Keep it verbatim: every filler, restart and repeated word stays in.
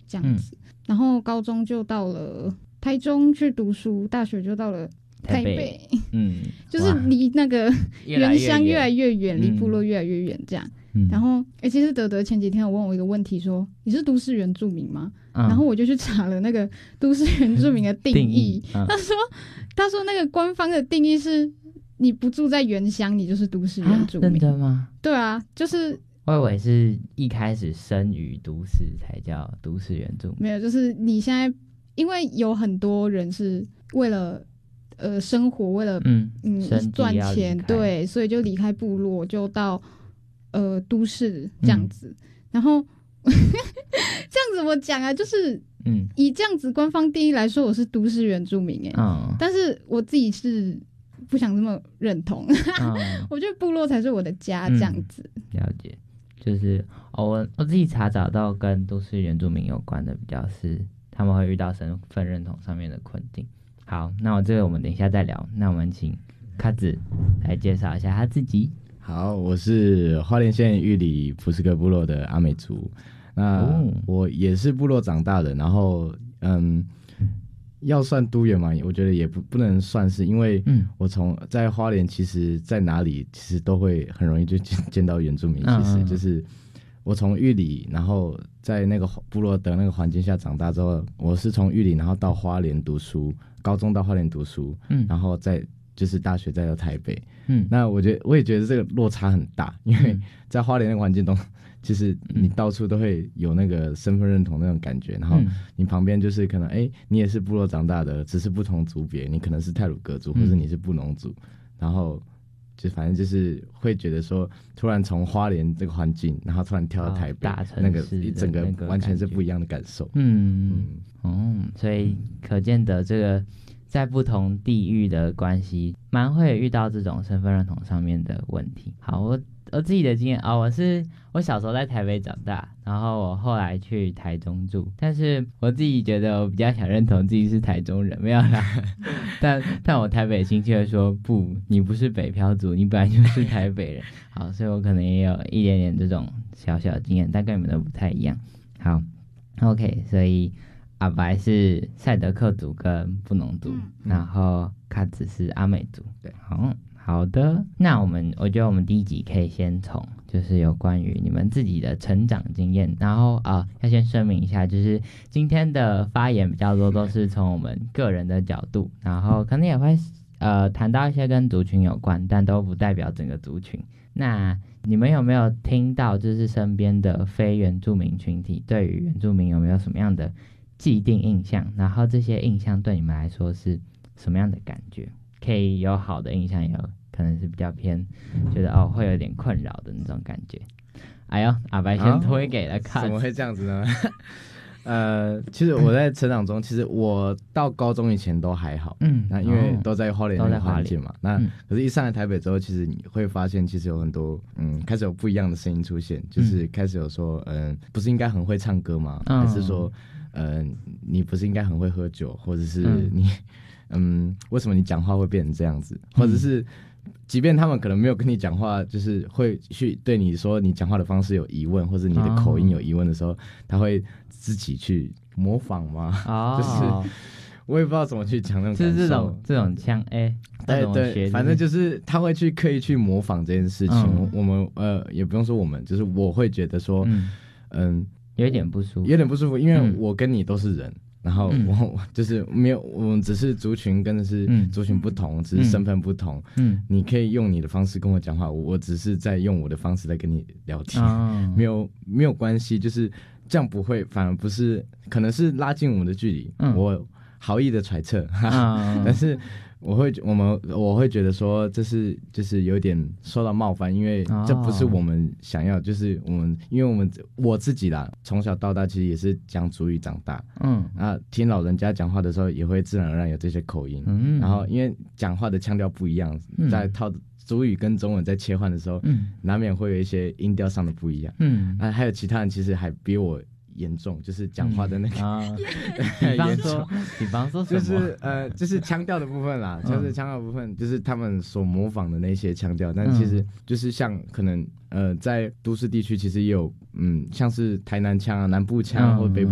这样子、嗯、然后高中就到了台中去读书，大学就到了台北，台北嗯，就是离那个原乡越来越远，离部落越来越远这样、嗯、然后哎、欸，其实德德前几天有问我一个问题说你是都市原住民吗、嗯、然后我就去查了那个都市原住民的定义, 定义、嗯、他说他说那个官方的定义是你不住在原乡你就是都市原住民、 啊、真的吗？ 对啊，就是我以为是一开始生于都市才叫都市原住民， 没有，就是你现在因为有很多人是为了呃生活，为了嗯嗯赚钱，对，所以就离开部落，就到呃都市这样子。嗯、然后这样子我讲啊，就是嗯以这样子官方定义来说，我是都市原住民哎、欸嗯，但是我自己是不想这么认同，嗯、我觉得部落才是我的家这样子。 嗯、了解，就是哦，我我自己查找到跟都市原住民有关的比较是。他们会遇到身份认同上面的困境。好，那我这个我们等一下再聊。那我们请卡子来介绍一下他自己。 好，我是花莲县玉里普斯克部落的阿美族。那我也是部落长大的，然后嗯，要算都原嘛，我觉得也不不能算是，因为我从在花莲，其实在哪里其实都会很容易就见见到原住民，其实就是。我从玉里，然后在那个部落的那个环境下长大之后，我是从玉里，然后到花莲读书，高中到花莲读书，嗯，然后再就是大学再到台北，嗯，那我觉得我也觉得这个落差很大，因为在花莲那个环境中，其实你到处都会有那个身份认同那种感觉，然后你旁边就是可能哎，你也是部落长大的，只是不同族别，你可能是太鲁阁族，或者你是布农族，然后。就反正就是会觉得说，突然从花莲这个环境，然后突然跳到台北， 哦、 那个一整个完全是不一样的感受。 嗯嗯哦，所以可见得这个在不同地域的关系，蛮会遇到这种身份认同上面的问题。好，我我自己的经验啊、哦，我是我小时候在台北长大，然后我后来去台中住，但是我自己觉得我比较想认同自己是台中人，没有啦。但但我台北亲戚会说不，你不是北漂族，你本来就是台北人。好，所以我可能也有一点点这种小小的经验，但跟你们都不太一样。好 ，OK， 所以阿白是赛德克族跟布农族，嗯、然后卡子是阿美族。对，好。好的，那我们我觉得我们第一集可以先从就是有关于你们自己的成长经验，然后啊、呃、要先声明一下，就是今天的发言比较多都是从我们个人的角度，然后可能也会呃谈到一些跟族群有关，但都不代表整个族群。那你们有没有听到就是身边的非原住民群体对于原住民有没有什么样的既定印象？然后这些印象对你们来说是什么样的感觉？可以有好的印象，也有可能是比较偏觉得哦会有点困扰的那种感觉。哎呦，阿白先推给了卡、 啊、怎么会这样子呢？呃，其实我在成长中，其实我到高中以前都还好，嗯，那因为都在花莲那个环境嘛，那、嗯、可是一上来台北之后，其实你会发现，其实有很多嗯，开始有不一样的声音出现，就是开始有说，嗯、呃，不是应该很会唱歌吗？嗯、还是说，呃，你不是应该很会喝酒，或者是你。嗯嗯，为什么你讲话会变成这样子？或者是，即便他们可能没有跟你讲话，就是会去对你说你讲话的方式有疑问，或者你的口音有疑问的时候，他会自己去模仿吗？哦、就是我也不知道怎么去讲那种感受， 就是这种这种腔哎， 对对，反正就是他会去刻意去模仿这件事情。嗯、我们呃也不用说我们，就是我会觉得说，嗯， 嗯有点不舒服， 有点不舒服，因为我跟你都是人。然后我就是没有，我们只是族群跟的是族群不同，嗯、只是身份不同。嗯，你可以用你的方式跟我讲话，我我只是在用我的方式在跟你聊天，哦、没有没有关系，就是这样不会，反而不是，可能是拉近我们的距离。嗯、我好意的揣测，哈哈嗯、但是我会我们我会觉得说这是就是有点受到冒犯，因为这不是我们想要，就是我们因为我们我自己啦，从小到大其实也是讲族语长大，嗯，啊，听老人家讲话的时候也会自然而然有这些口音，嗯，然后因为讲话的腔调不一样，嗯、在套族语跟中文在切换的时候，嗯，难免会有一些音调上的不一样，嗯，啊，还有其他人其实还比我严重，就是讲话的那个、嗯啊、 比方说比方说什么就是呃就是腔调的部分啦，就是腔调的部分就是他们所模仿的那些腔调，但其实就是像可能呃在都市地区其实也有嗯像是台南腔啊、南部腔、嗯、或北部